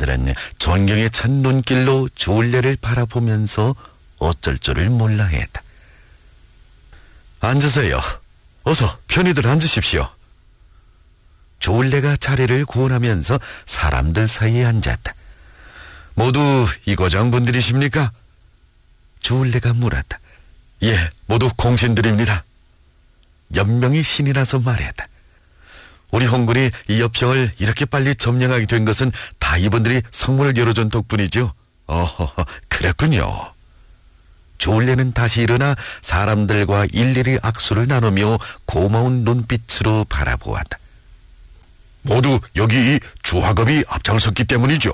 그들은 존경에 찬 눈길로 주울레를 바라보면서 어쩔 줄을 몰라 했다. 앉으세요. 어서 편히들 앉으십시오. 주울레가 자리를 구원하면서 사람들 사이에 앉았다. 모두 이 고장 분들이십니까? 주울레가 물었다. 예, 모두 공신들입니다. 연명이 신이 나서 말했다. 우리 홍군이 이 여평을 이렇게 빨리 점령하게 된 것은 다 이분들이 성문을 열어준 덕분이죠. 그랬군요. 주울레는 다시 일어나 사람들과 일일이 악수를 나누며 고마운 눈빛으로 바라보았다. 모두 여기 이 주화검이 앞장섰기 때문이죠.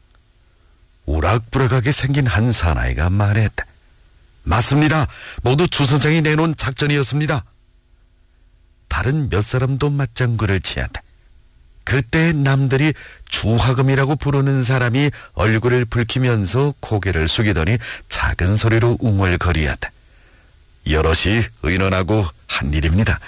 우락부락하게 생긴 한 사나이가 말했다. 맞습니다. 모두 주선생이 내놓은 작전이었습니다. 다른 몇 사람도 맞장구를 치었다. 그때 남들이 주화검이라고 부르는 사람이 얼굴을 붉히면서 고개를 숙이더니 작은 소리로 웅얼거리었다. 여럿이 의논하고 한 일입니다.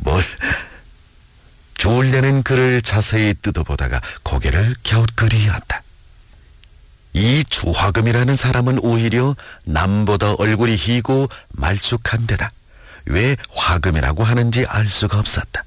주울레는 그를 자세히 뜯어보다가 고개를 갸웃거리었다. 이 주화검이라는 사람은 오히려 남보다 얼굴이 희고 말쑥한 데다 왜 화금이라고 하는지 알 수가 없었다.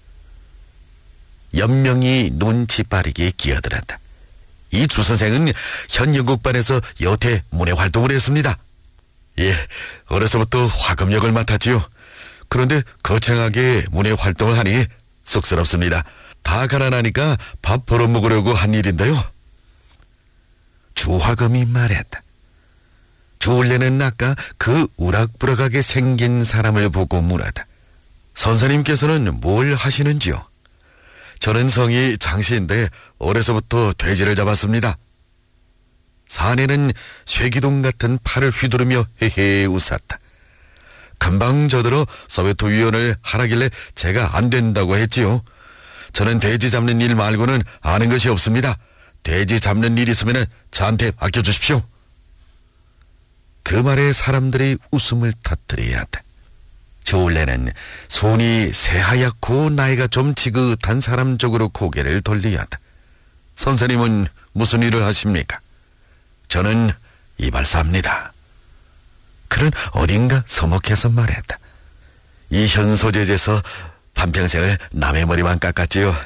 연명이 눈치 빠르게 끼어들었다. 이 주선생은 현 연극반에서 여태 문예 활동을 했습니다. 예, 어려서부터 화금역을 맡았지요. 그런데 거창하게 문예 활동을 하니 쑥스럽습니다. 다 가난하니까 밥 벌어먹으려고 한 일인데요. 주화검이 말했다. 주울레는 아까 그 우락부락하게 생긴 사람을 보고 물었다. 선생님께서는 뭘 하시는지요? 저는 성이 장씨인데 어려서부터 돼지를 잡았습니다. 사내는 쇠기둥 같은 팔을 휘두르며 헤헤 웃었다. 금방 저더러 소베토 위원을 하라길래 제가 안 된다고 했지요. 저는 돼지 잡는 일 말고는 아는 것이 없습니다. 돼지 잡는 일 있으면 저한테 맡겨주십시오. 그 말에 사람들이 웃음을 터뜨려야 한다. 주울레는 손이 새하얗고 나이가 좀 지긋한 사람 쪽으로 고개를 돌려야 한다. 선생님은 무슨 일을 하십니까? 저는 이발사입니다. 그는 어딘가 서먹해서 말했다. 이 현소재에서 반평생을 남의 머리만 깎았지요.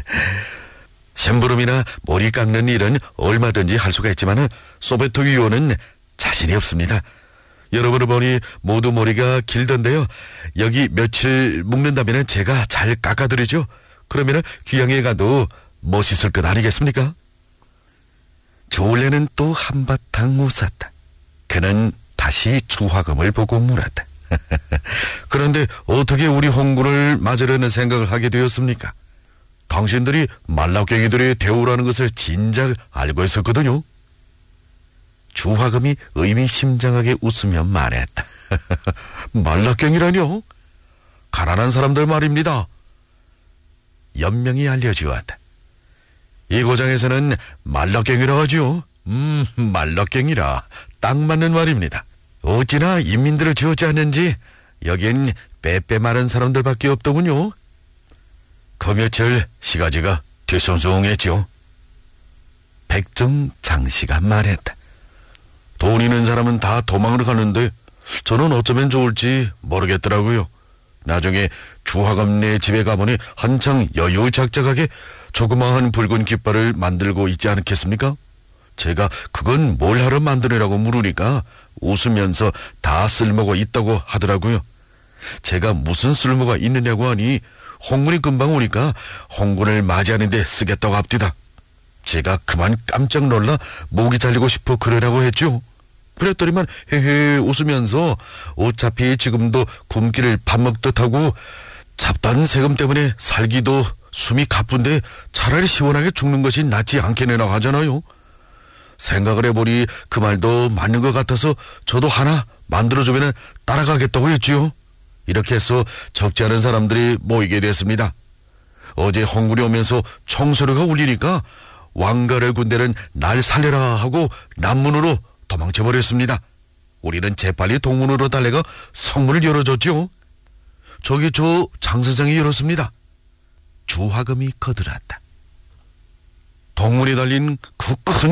심부름이나 머리 깎는 일은 얼마든지 할 수가 있지만 소베토 위원은 자신이 없습니다. 여러분을 보니 모두 머리가 길던데요. 여기 며칠 묵는다면 제가 잘 깎아드리죠. 그러면 귀향에 가도 멋있을 것 아니겠습니까? 주울레는 또 한바탕 웃었다. 그는 다시 주화검을 보고 물었다. 그런데 어떻게 우리 홍군을 맞으려는 생각을 하게 되었습니까? 당신들이 말라깽이들의 대우라는 것을 진작 알고 있었거든요. 주화검이 의미심장하게 웃으며 말했다. 말라깽이라뇨? 가난한 사람들 말입니다. 연명이 알려주었다. 이 고장에서는 말라깽이라 하죠. 말라깽이라 딱 맞는 말입니다. 어찌나 인민들을 지었지 않는지 여긴 빼빼 마른 사람들밖에 없더군요. 그 며칠 시가지가 뒤숭숭했죠. 백정 장씨가 말했다. 돈 있는 사람은 다 도망을 가는데 저는 어쩌면 좋을지 모르겠더라고요. 나중에 주화검네 집에 가보니 한창 여유작작하게 조그마한 붉은 깃발을 만들고 있지 않겠습니까? 제가 그건 뭘 하러 만드느라고 물으니까 웃으면서 다 쓸모가 있다고 하더라고요. 제가 무슨 쓸모가 있느냐고 하니 홍군이 금방 오니까 홍군을 맞이하는 데 쓰겠다고 합디다. 제가 그만 깜짝 놀라 목이 잘리고 싶어 그러라고 했죠. 그랬더니만 헤헤 웃으면서 어차피 지금도 굶기를 밥 먹듯 하고 잡다한 세금 때문에 살기도 숨이 가쁜데 차라리 시원하게 죽는 것이 낫지 않겠느냐 하잖아요. 생각을 해보니 그 말도 맞는 것 같아서 저도 하나 만들어주면 따라가겠다고 했지요. 이렇게 해서 적지 않은 사람들이 모이게 됐습니다. 어제 홍군이 오면서 총소리가 울리니까 왕가를 군대는 날 살려라 하고 남문으로 도망쳐버렸습니다. 우리는 재빨리 동문으로 달려가 성문을 열어줬죠. 저기 저 장선생이 열었습니다. 주화검이 거들었다. 동문에 달린 그 큰